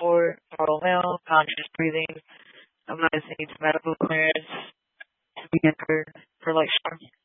for mortal male, conscious breathing, advised needs medical clearance to be entered for Lakeshore.